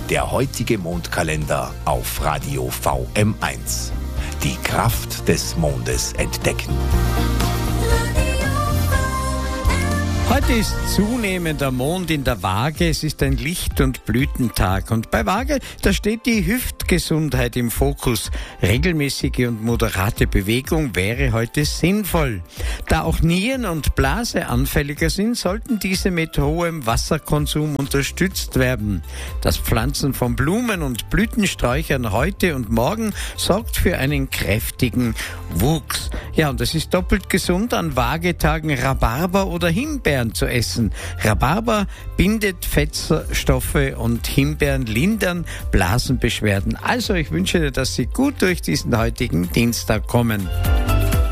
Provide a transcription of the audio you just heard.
Der heutige Mondkalender auf Radio VM1. Die Kraft des Mondes entdecken. Heute ist zunehmender Mond in der Waage. Es ist ein Licht- und Blütentag. Und bei Waage, da steht die Hüftgesundheit im Fokus. Regelmäßige und moderate Bewegung wäre heute sinnvoll. Da auch Nieren und Blase anfälliger sind, sollten diese mit hohem Wasserkonsum unterstützt werden. Das Pflanzen von Blumen und Blütensträuchern heute und morgen sorgt für einen kräftigen Wuchs. Ja, und es ist doppelt gesund, an Waagetagen Rhabarber oder Himbeeren zu essen. Rhabarber bindet Fettstoffe und Himbeeren lindern Blasenbeschwerden. Also ich wünsche dir, dass Sie gut durch diesen heutigen Dienstag kommen.